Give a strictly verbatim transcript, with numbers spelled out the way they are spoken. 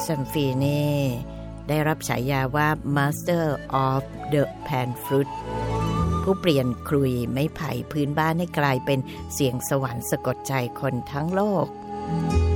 ซัมฟีเน่ได้รับฉายาว่า Master of the Pan Flute ผู้เปลี่ยนครุยไม้ไผ่พื้นบ้านให้กลายเป็นเสียงสวรรค์สะกดใจคนทั้งโลก